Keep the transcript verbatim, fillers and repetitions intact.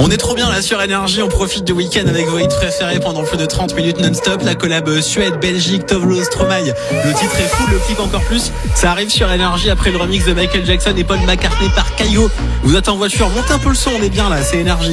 On est trop bien là sur Énergie, on profite du week-end avec vos hits préférés pendant plus de trente minutes non-stop. La collab Suède, Belgique, Tovlo, Stromae. Le titre est fou, le clip encore plus. Ça arrive sur Énergie après le remix de Michael Jackson et Paul McCartney par Kygo. Vous êtes en voiture, montez un peu le son, on est bien là, c'est Énergie.